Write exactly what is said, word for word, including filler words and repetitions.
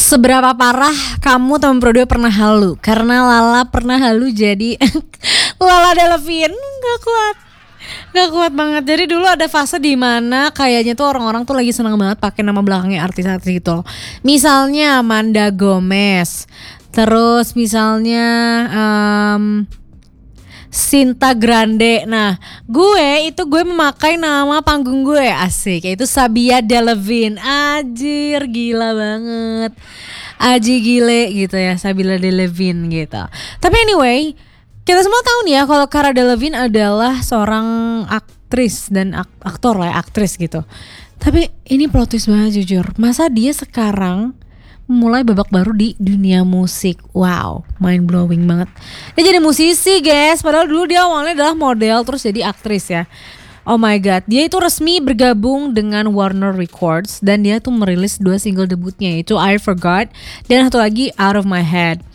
Seberapa parah kamu teman Pro dua pernah halu? Karena Lala pernah halu jadi Lala Delevingne. Gak kuat. Gak kuat banget. Jadi dulu ada fase di mana kayaknya tuh orang-orang tuh lagi seneng banget pakai nama belakangnya artis-artis gitu. Misalnya Amanda Gomez. Terus misalnya um, Sinta Grande. Nah, gue itu gue memakai nama panggung gue, asik, yaitu Sabia Delevingne. Anjir, gila banget. Aji gile gitu ya, Sabila Delevingne gitu. Tapi anyway, kita semua tahu nih ya kalau Cara Delevingne adalah seorang aktris dan ak- aktor lah ya, aktris gitu. Tapi ini plot twist banget jujur. Masa dia sekarang mulai babak baru di dunia musik. Wow, mind blowing banget. Dia jadi musisi guys, padahal dulu dia awalnya adalah model terus jadi aktris ya. Oh my god, dia itu resmi bergabung dengan Warner Records dan dia tuh merilis dua single debutnya, yaitu I Forgot dan satu lagi Out of My Head.